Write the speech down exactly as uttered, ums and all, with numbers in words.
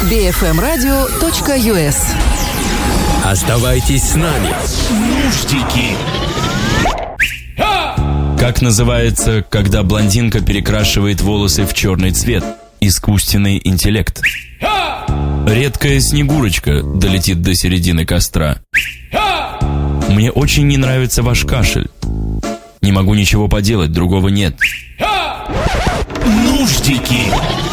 би эф эм радио точка ю эс. Оставайтесь с нами. Нуждики. Как называется, когда блондинка перекрашивает волосы в черный цвет? Искусственный интеллект. Редкая снегурочка долетит до середины костра. Мне очень не нравится ваш кашель. Не могу ничего поделать, другого нет. Нуждики.